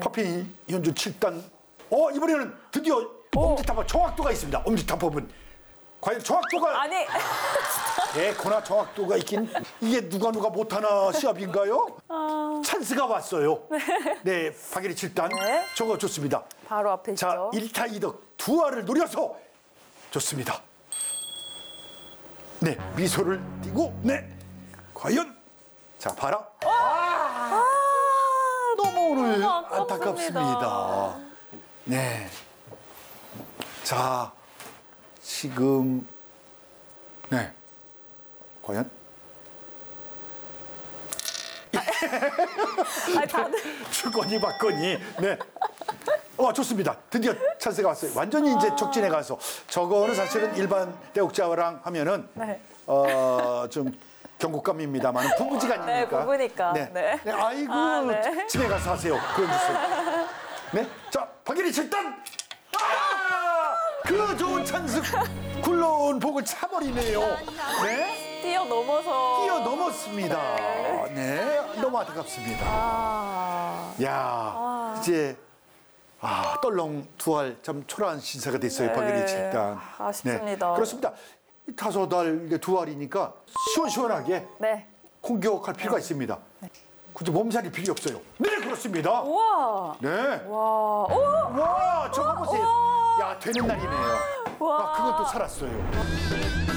파핀 현존 7단. 이번에는 드디어 엄지타법 정확도가 있습니다. 엄지타법은 과연 정확도가 아니, 예거나 정확도가 있긴 이게 누가 못하나 시합인가요? 찬스가 왔어요. 네, 박예리 7단 네. 저거 좋습니다. 바로 앞에 자, 있죠. 1타 2득 두 알을 노려서 좋습니다. 네, 미소를 띠고 네, 과연 자 봐라. 너무 오늘 너무 아깝습니다. 안타깝습니다. 네, 자 지금 네, 과연 아니, 다들. 주거니 받거니 네. 좋습니다. 드디어 찬스가 왔어요. 완전히 이제 적진에 가서 저거는 사실은 일반 대옥자랑 하면은 네. 좀 경고감입니다만 부부지간이니까. 네, 부부니까. 네. 네. 네, 아이고 네. 집에 가서 하세요. 그런 주세요. 네, 자 박예리 7단. 그 좋은 찬스 굴러온 복을 차버리네요. 네, 뛰어넘어서. 뛰어넘었습니다. 네, 너무 안타깝습니다. 야, 이제 떨렁 두 알 참 초라한 신사가 됐어요. 박예리 7단. 아쉽습니다. 네, 그렇습니다. 이 5알 두 알이니까 시원시원하게 네. 공격할 필요가 있습니다. 굳이 몸살이 필요 없어요. 네, 그렇습니다. 우와. 네. 와. 오! 와, 저거 보세요. 야, 되는 날이네요. 와. 그건 또 살았어요.